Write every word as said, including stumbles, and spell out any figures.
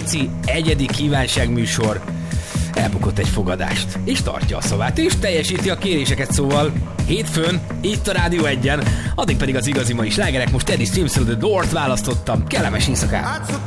Geci egyedi kívánságműsor elbukott egy fogadást, és tartja a szavát, és teljesíti a kéréseket, szóval hétfőn, itt a Rádió egyen, addig pedig az igazi mai slágerek, most Teddy Swims-ről The Door-t választottam, kellemes éjszakát!